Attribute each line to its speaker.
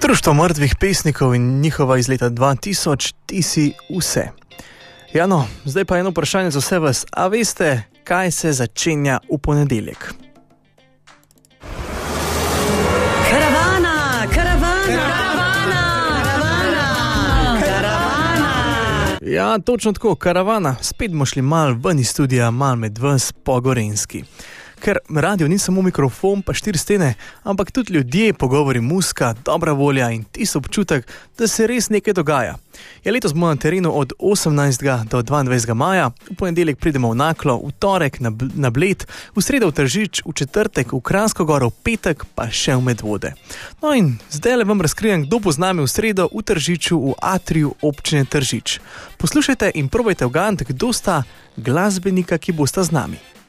Speaker 1: Društvo mrtvih pesnikov in njihova iz leta 2000, Ti si vse. Jano, zdaj pa eno vprašanje za vse vas. A veste, kaj se začenja v ponedeljek? Ja, točno tako, karavana. Spet bomo šli mal ven iz studija, mal med vas po gorenski. Ker radio ni samo mikrofon pa 4 stene, ampak tudi ljudje, pogovori, muzika, dobra volja in tisti občutek, da se res nekaj dogaja. Ja, letos bomo na terenu od 18. do 22. maja, v ponedeljek pridemo v Naklo, v torek na Bled, v sredo v Tržič, v četrtek v Kranjsko Goro, v petek pa še v Medvode. No in zdaj le vam razkrijem, kdo bo z nami v sredo v Tržiču v atriju občine Tržič. Poslušajte in probajte uganiti, kdo sta glasbenika, ki bosta z nami.